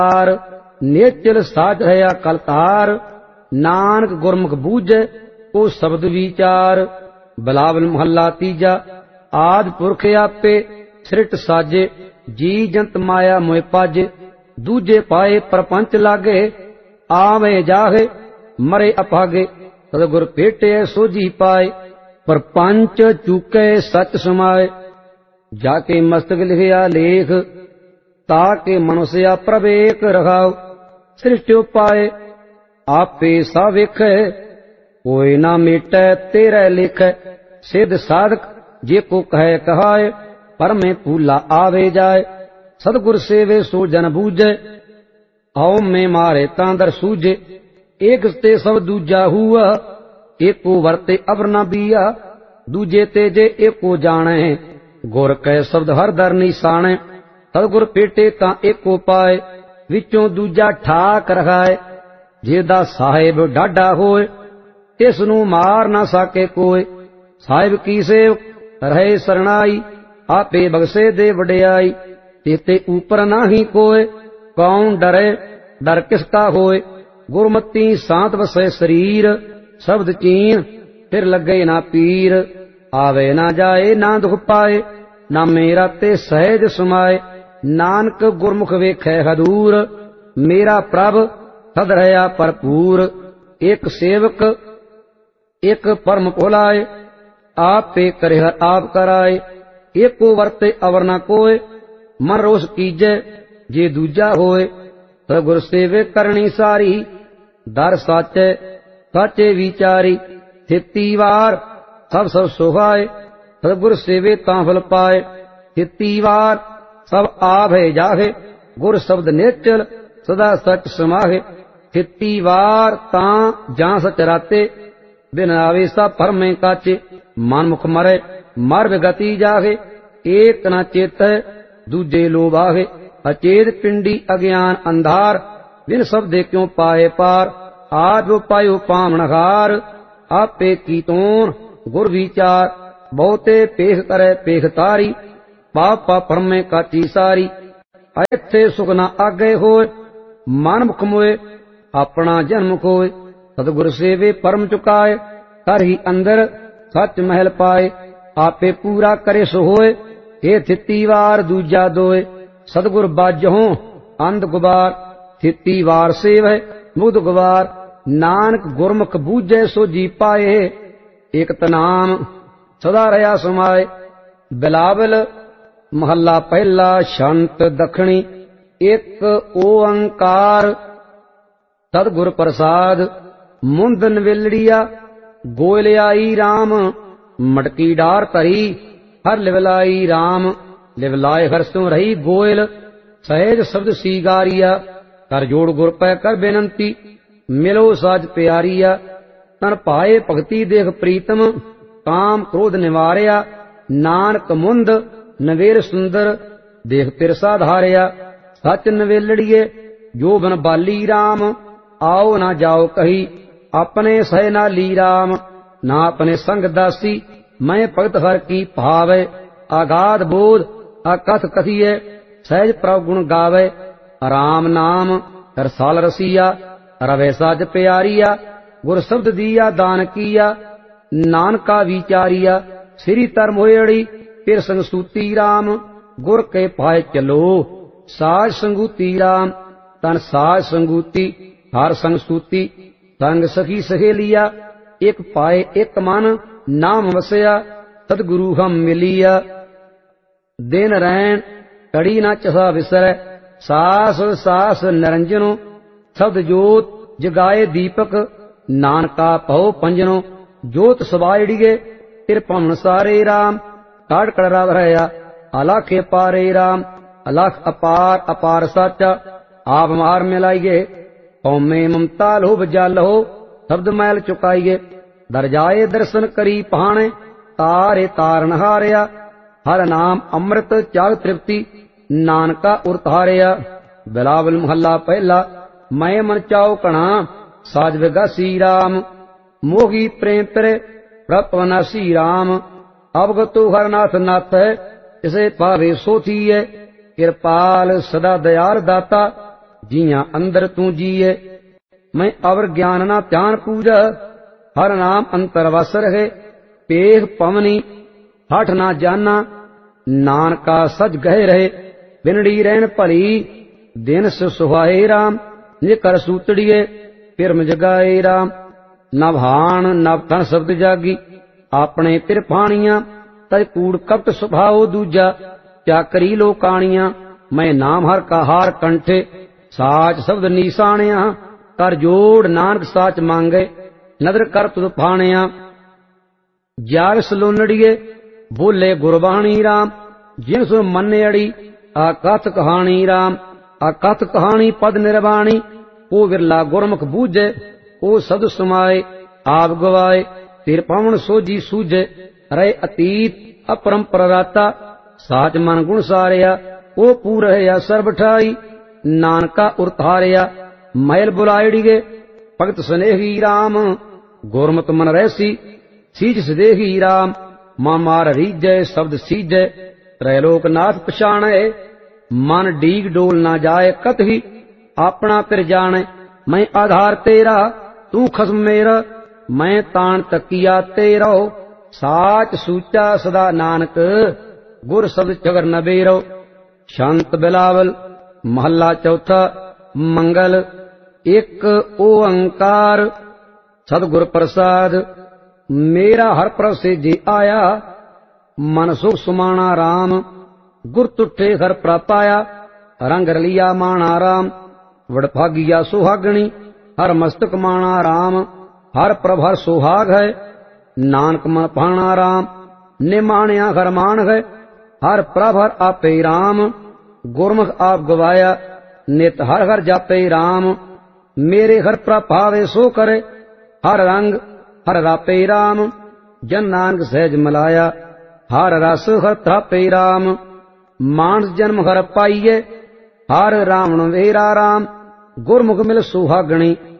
नेचल साच रहा कलतार, नानक गुरमुख बूझे ओ शब्द विचार। बिलावल महला तीजा। आद पुरख आपे सृट साजे, जी जंत माया मोह पाजे। दूजे पाए प्रपंच लागे, आवे जाहे मरे अभागे। सतगुर भेटे सोझी पाए, प्रपंच चूके सच समाए। जाके मस्तक लिखिया लेख, ताके मनुष्या प्रवेक रखाओ। सृष्टि पाए आपे सा वेखै, कोई ना मेटै तेरे लेखै। सिद्ध साधक जे को कहे कहाए, पर में फूला आवे जाए। सतगुर सेवे सो जन बूझे, आओ में मारे तांदर सूझे। एक ते सब दूजा हुआ, एको वरते अबर न बिया। दूजे ते जे एको जाने, गुर कै शब्द हर दर निशाने। सतगुर पेटे तां एको पाए, विचों दूजा ठाक रखाए। जेदा साहिब डाडा होए, तिसनू मार ना सके कोय। साहिब की सेव रहे सरनाई, आपे बगसे दे वडियाई। तेते ऊपर नाही कोय, कौन डरे डर किसका होए। गुरमती सांत वसे शरीर, शब्द चीन फिर लगे ना पीर। आवे ना जाए ना दुख पाए, ना मेरा ते सहज समाए। नानक गुरमुख वेखै हदूर, मेरा प्रभ सद रहा भरपूर। एक सेवक एक परम भुलाए, आप पे करे आप कराए। एको वरते अवर न कोय, मन रोष कीजे जे दूजा होए। सतगुर सेवे करनी सारी, दर साचे साचे विचारी। थिती वार सब सब सुहाए, सतगुर सेवे तां फल पाए। थिती वार सब आभे जाहे, गुर शब्द नेचल सदा सच समाहे। थिती वार तां जां सच राते, बिन आवेसा परमे काचे। मन मुख मरे मर विगति जाहे, एक न चेत दूजे लोभ आहे। अचेत पिंडी अज्ञान अंधार, बिन शब्दे क्यों पाए पार। आज पायो पामनहार, आपे कीतोन गुर विचार। बहुते पेख करे पेख तारी, पाप परमे काची सारी। ऐथे सुख न आगे होए, मन मुख मोए अपना जन्म खोए। सतगुर सेवे परम चुकाए, कर ही अंदर सच महल पाए। आपे पूरा करे सो होए, हे थिती वार दूजा दोए। सतगुर बाजहों अंध गुबार, थिती वार सेवै मुग्ध गुबार। नानक गुरमुख बूझे सो जी पाए, एक तनाम सदा रहा समाए। बिलावल महला पहला। शांत दखणी एक ओंकार, सतगुर प्रसाद। मुंद नवेलड़िया गोयल आई राम, मटकी डार धरी हर लिवलाई राम। लिवलाए हर सो रही गोयल, सहज शब्द सीगारिया। कर जोड़ गुर पै कर बेनंती, मिलो साज प्यारिया। तन पाए भगति देख प्रीतम, काम क्रोध निवारिया। नानक मुंद नवेल सुंदर, देख तिरसा धारिया। सच नवेलड़िए जो बन बाली राम, आओ ना जाओ कही अपने सह ना ली राम। ना अपने संग दासी, मैं भगत हर की भावे। आगाध बोध अकथ कथिए, सहज प्रभ गुण गावे। राम नाम रसाल रसिया, रवे साज प्यारिया। गुर शब्द दिया दान किया, नानका विचारिया। श्री तर मोयड़ी फिर संग सूती राम, गुर के पाए चलो साज संगूती राम। तन साज संगूती हर संग सूती, संग सखी सहेलिया। एक पाए एक मन नाम वसया, सतगुरु हम मिलिया। दिन रैन कड़ी न चसा विसरै, सास सास निरंजनो। शब्द जोत जगाए दीपक, नानका पहो पंजनो। जोत सवायड़िए तिर पवन सारे राम, काड़ कड़रा भरया अलख पारे राम। अलख अपार अपार साचा, आप मार मिलाइए। कौमे ममता लोभ जल हो, शब्द मैल चुकाइए। दर जाए दर्शन करी पहाणे, तारे तारन हारिया। हर नाम अमृत त्याग तृप्ति, नानका उरतारिया। बिलावल महला पहला। मैं मन चाओ कणा, साज विगासी राम। मोही प्रेम तेरे प्रपनासी राम। अवगतो हरनाथ नाथ है, इसे पावे सोथी है। कृपाल सदा दयाल दाता, ਜੀਆਂ ਅੰਦਰ ਤੂੰ ਜੀਏ। ਮੈਂ ਅਵਰ ਗਿਆਨ ਨਾ ਧਿਆਨ ਪੂਜਾ, ਹਰ ਨਾਮ ਅੰਤਰ ਵਸ ਰਹੇ। ਪੇਖ ਪਵਨੀ ਹਠ ਨਾ ਜਾਨਾ, ਨਾਨਕਾ ਸਜ ਗਏ ਰਹੇ। ਬਿਨੜੀ ਰਹਿਣ ਭਲੀ ਦਿਨ ਸੁਹਾਏ ਰਾਮ, ਜੇ ਕਰ ਸੂਤੜੀਏ ਪਿਰਮ ਜਗਾਏ ਰਾਮ। ਨਵ ਹਾਣ ਨਵ ਤਨ ਸ਼ਬਦ ਜਾਗੀ, ਆਪਣੇ ਪਿਰ ਪਾਣੀਆਂ। ਤਜ ਕੂੜ ਕਪਟ ਸੁਭਾਓ ਦੂਜਾ, ਚਾਕਰੀ ਲੋਕਾਣੀਆਂ। ਮੈਂ ਨਾਮ ਹਰ ਕਾ ਹਾਰ ਕੰਠੇ, ਸਾਚ ਸ਼ਬਦ ਨੀਸਾਣਿਆ। ਕਰ ਜੋੜ ਨਾਨਕ ਸਾਚ ਮੰਗੇ, ਨਦਰ ਕਰ ਤੁਧ ਫਾਣਿਆ। ਜਾਗ ਸਲੋਨੜੀਏ ਬੋਲੇ ਗੁਰਬਾਣੀ ਰਾਮ, ਜਿਨ ਸੁ ਮੰਨੇ ਅੜੀ ਆਕਥ ਕਹਾਣੀ ਰਾਮ। ਆਕਥ ਕਹਾਣੀ ਪਦ ਨਿਰਵਾਣੀ, ਉਹ ਵਿਰਲਾ ਗੁਰਮੁਖ ਬੂਝੇ। ਉਹ ਸਦ ਸਮਾਏ ਆਪ ਗਵਾਏ, ਤੇਰ ਪਾਵਨ ਸੋਜੀ ਸੂਝੇ। ਰਹੇ ਅਤੀਤ ਅਪਰੰਪਰ ਰਾਤਾ, ਸਾਚ ਮਨ ਗੁਣ ਸਾਰਿਆ। ਉਹ ਪੂਰਹਿਆ ਸਰਬ ਠਾਈ, ਨਾਨਕਾ ਉਰਤਾਰਿਆ। ਮਹਿਲ ਬੁਲਾਇੜੀਏ ਭਗਤ ਸਨੇਹੀ ਰਾਮ, ਗੁਰਮਤਿ ਮਨ ਰਹਿਸੀ ਸੀਜ ਸਦੇਹੀ ਰਾਮ। ਮਨ ਮਾਰ ਰੀਜੈ ਸ਼ਬਦ ਸੀਜੈ, ਤ੍ਰੈਲੋਕ ਨਾਥ ਪਛਾਣੈ। ਮਨ ਡੀਗ ਡੋਲ ਨਾ ਜਾਏ ਕਤਹੀ, ਆਪਣਾ ਪਿਰ ਜਾਣੈ। ਮੈਂ ਆਧਾਰ ਤੇਰਾ ਤੂੰ ਖਸਮ ਮੇਰਾ, ਮੈਂ ਤਾਣ ਤਕੀਆ ਤੇਰਾ। ਸਾਚ ਸੂਚਾ ਸਦਾ ਨਾਨਕ, ਗੁਰ ਸ਼ਬਦ ਚਗਰ ਨਬੇਰੋ। ਸ਼ੰਤ ਬਿਲਾਵਲ ਮਹੱਲਾ ਚੌਥਾ। ਮੰਗਲ ਇੱਕ ਓੰਕਾਰ ਸਤਿਗੁਰ ਪ੍ਰਸਾਦ। ਮੇਰਾ ਹਰ ਪ੍ਰਭ ਸੇਜੇ ਆਇਆ, ਮਨ ਸੁਖ ਸੁਮਾਣਾ ਰਾਮ। ਗੁਰ ਤੁਠੇ ਹਰ ਪ੍ਰਾਪਾਇਆ, ਰੰਗ ਰਲੀਆ ਮਾਣਾ ਰਾਮ। ਵਡਭਾਗੀਆ ਸੁਹਾਗਣੀ, ਹਰ ਮਸਤਕ ਮਾਣਾ ਰਾਮ। ਹਰ ਪ੍ਰਭ ਹਰ ਸੁਹਾਗ ਹੈ, ਨਾਨਕ ਮਨ ਭਾਣਾ ਰਾਮ। ਨਿਮਾਣਿਆ ਹਰ ਮਾਨ ਹੈ, ਹਰ ਪ੍ਰਭ ਹਰ ਆਪੇ ਰਾਮ। ਗੁਰਮੁਖ ਆਪ ਗਵਾਇਆ, ਨਿਤ ਹਰ ਹਰ ਜਾਪੇ ਰਾਮ। ਮੇਰੇ ਹਰ ਪ੍ਰਭ ਭਾਵੇ ਸੋ ਕਰੇ, ਹਰ ਰੰਗ ਹਰ ਰਾਪੇ ਰਾਮ। ਜਨ ਨਾਨਕ ਸਹਿਜ ਮਿਲਾਇਆ, ਹਰ ਰਸ ਹਰ ਥਾਪੇ ਰਾਮ। ਮਾਨਸ ਜਨਮ ਹਰ ਪਾਈਏ, ਹਰ ਰਾਵਣ ਵੇਰਾ ਰਾਮ। ਗੁਰਮੁਖ ਮਿਲ ਸੁਹਾਗਣੀ,